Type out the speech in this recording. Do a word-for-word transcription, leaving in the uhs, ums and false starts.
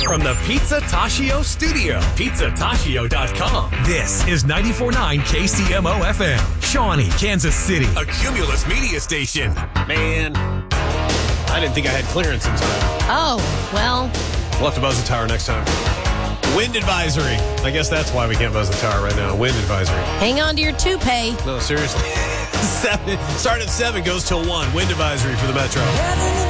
From the Pizza Tashio studio, pizza tashio dot com. This is ninety-four point nine K C M O F M, Shawnee, Kansas City. A Cumulus media station. Man, I didn't think I had clearance in time. Oh, well. We'll have to buzz the tower next time. Wind advisory. I guess that's why we can't buzz the tower right now. Wind advisory. Hang on to your toupee. No, seriously. seven, start at seven, goes till one. Wind advisory for the Metro.